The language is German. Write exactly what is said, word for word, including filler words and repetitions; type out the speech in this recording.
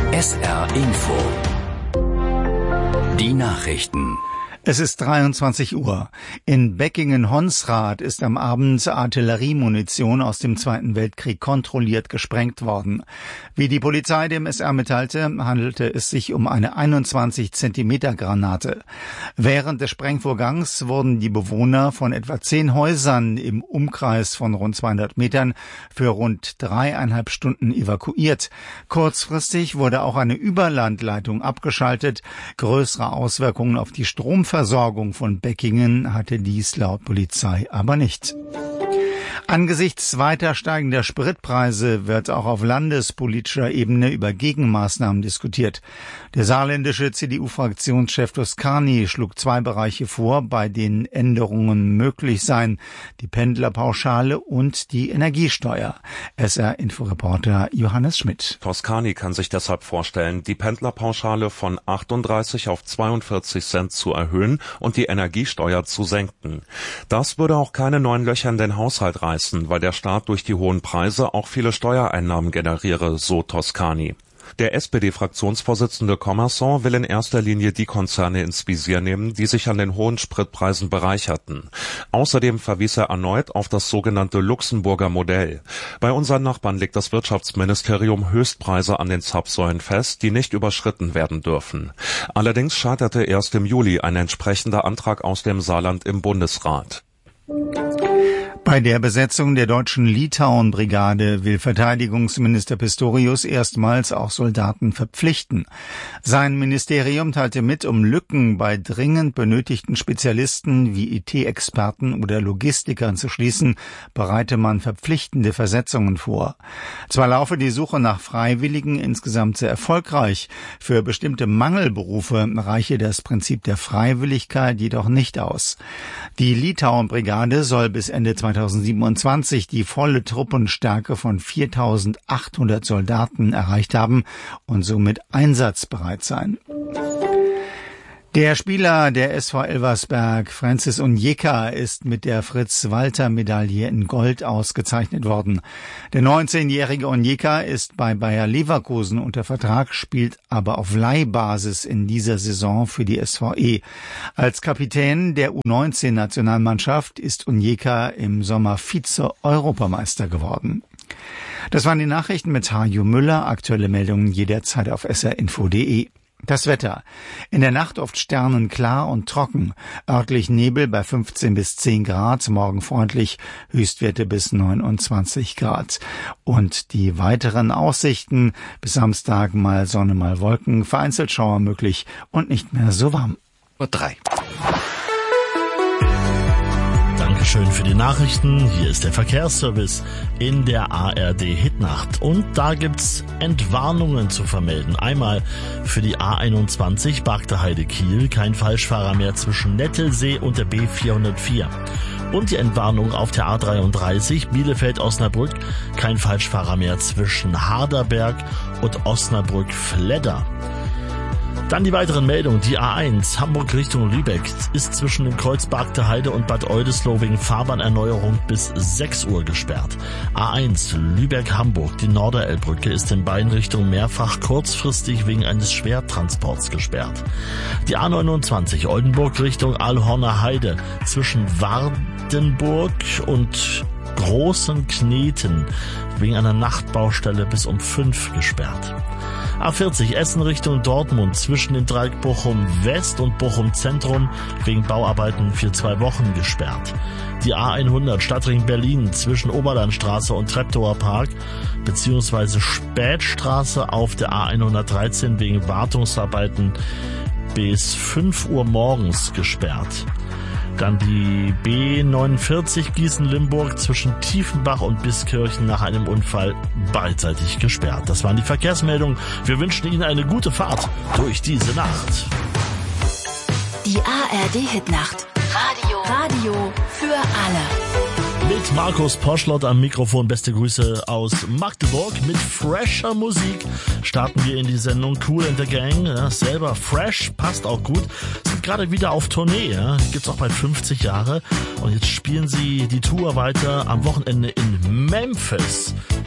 S R Info. Die Nachrichten. Es ist dreiundzwanzig Uhr. In Beckingen-Honsrath ist am Abend Artilleriemunition aus dem Zweiten Weltkrieg kontrolliert gesprengt worden. Wie die Polizei dem S R mitteilte, handelte es sich um eine einundzwanzig Zentimeter Granate. Während des Sprengvorgangs wurden die Bewohner von etwa zehn Häusern im Umkreis von rund zweihundert Metern für rund dreieinhalb Stunden evakuiert. Kurzfristig wurde auch eine Überlandleitung abgeschaltet. Größere Auswirkungen auf die Stromversorgung Versorgung von Beckingen hatte dies laut Polizei aber nicht. Angesichts weiter steigender Spritpreise wird auch auf landespolitischer Ebene über Gegenmaßnahmen diskutiert. Der saarländische C D U-Fraktionschef Toscani schlug zwei Bereiche vor, bei denen Änderungen möglich seien: die Pendlerpauschale und die Energiesteuer. S R-Inforeporter Johannes Schmidt. Toscani kann sich deshalb vorstellen, die Pendlerpauschale von achtunddreißig auf zweiundvierzig Cent zu erhöhen und die Energiesteuer zu senken. Das würde auch keine neuen Löcher in den Haushalt reißen, weil der Staat durch die hohen Preise auch viele Steuereinnahmen generiere, so Toscani. Der S P D-Fraktionsvorsitzende Commerson will in erster Linie die Konzerne ins Visier nehmen, die sich an den hohen Spritpreisen bereicherten. Außerdem verwies er erneut auf das sogenannte Luxemburger Modell. Bei unseren Nachbarn legt das Wirtschaftsministerium Höchstpreise an den Zapfsäulen fest, die nicht überschritten werden dürfen. Allerdings scheiterte erst im Juli ein entsprechender Antrag aus dem Saarland im Bundesrat. Bei der Besetzung der deutschen Litauen-Brigade will Verteidigungsminister Pistorius erstmals auch Soldaten verpflichten. Sein Ministerium teilte mit, um Lücken bei dringend benötigten Spezialisten wie I T-Experten oder Logistikern zu schließen, bereite man verpflichtende Versetzungen vor. Zwar laufe die Suche nach Freiwilligen insgesamt sehr erfolgreich, für bestimmte Mangelberufe reiche das Prinzip der Freiwilligkeit jedoch nicht aus. Die Litauen-Brigade soll bis Ende zweitausendsiebenundzwanzig die volle Truppenstärke von viertausendachthundert Soldaten erreicht haben und somit einsatzbereit sein. Der Spieler der S V Elversberg, Francis Onyeka, ist mit der Fritz-Walter-Medaille in Gold ausgezeichnet worden. Der neunzehnjährige Onyeka ist bei Bayer Leverkusen unter Vertrag, spielt aber auf Leihbasis in dieser Saison für die S V E. Als Kapitän der U neunzehn Nationalmannschaft ist Onyeka im Sommer Vize-Europameister geworden. Das waren die Nachrichten mit Hajo Müller. Aktuelle Meldungen jederzeit auf s r info punkt d e. Das Wetter. In der Nacht oft sternenklar und trocken. Örtlich Nebel bei fünfzehn bis zehn Grad. Morgen freundlich. Höchstwerte bis neunundzwanzig Grad. Und die weiteren Aussichten. Bis Samstag mal Sonne, mal Wolken. Vereinzelt Schauer möglich und nicht mehr so warm. Uhr drei. Dankeschön für die Nachrichten. Hier ist der Verkehrsservice in der A R D-Hitnacht. Und da gibt's Entwarnungen zu vermelden. Einmal für die A einundzwanzig Bagde-Heide-Kiel, kein Falschfahrer mehr zwischen Nettelsee und der B vierhundertvier. Und die Entwarnung auf der A dreiunddreißig Bielefeld-Osnabrück, kein Falschfahrer mehr zwischen Harderberg und Osnabrück-Fledder. Dann die weiteren Meldungen. Die A eins Hamburg Richtung Lübeck ist zwischen dem Kreuz Bagde Heide und Bad Oldesloe wegen Fahrbahnerneuerung bis sechs Uhr gesperrt. A eins Lübeck-Hamburg, die Norderelbbrücke, ist in beiden Richtungen mehrfach kurzfristig wegen eines Schwertransports gesperrt. Die A neunundzwanzig Oldenburg Richtung Alhorner Heide zwischen Wardenburg und Großen Kneten wegen einer Nachtbaustelle bis um fünf gesperrt. A vierzig Essen Richtung Dortmund zwischen dem Dreieck Bochum West und Bochum Zentrum wegen Bauarbeiten für zwei Wochen gesperrt. Die A hundert Stadtring Berlin zwischen Oberlandstraße und Treptower Park beziehungsweise Spätstraße auf der A hundertdreizehn wegen Wartungsarbeiten bis fünf Uhr morgens gesperrt. Dann die B neunundvierzig Gießen-Limburg zwischen Tiefenbach und Biskirchen nach einem Unfall beidseitig gesperrt. Das waren die Verkehrsmeldungen. Wir wünschen Ihnen eine gute Fahrt durch diese Nacht. Die A R D-Hitnacht. Radio. Radio für alle. Mit Markus Poschlott am Mikrofon. Beste Grüße aus Magdeburg. Mit fresher Musik starten wir in die Sendung Kool and the Gang. Ja, selber fresh, passt auch gut. Sind gerade wieder auf Tournee. Ja. Gibt's auch bald fünfzig Jahre. Und jetzt spielen sie die Tour weiter am Wochenende in Memphis.